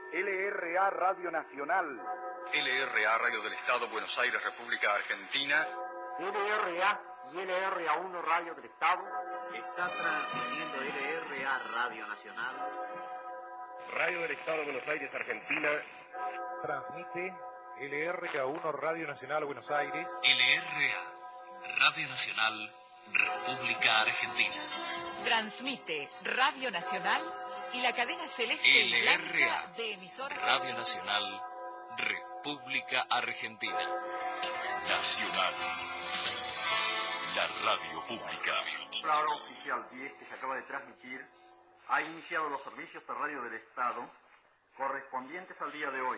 LRA Radio Nacional. LRA Radio del Estado, Buenos Aires, República Argentina. LRA y LRA1 Radio del Estado. Está transmitiendo LRA Radio Nacional. Radio del Estado, Buenos Aires, Argentina. Transmite LRA1 Radio Nacional, Buenos Aires. LRA Radio Nacional, República Argentina. Transmite Radio Nacional y la cadena celeste LRA de emisoras Radio Nacional, República Argentina. Nacional, la radio pública. La hora oficial 10 que se acaba de transmitir ha iniciado los servicios de radio del Estado correspondientes al día de hoy.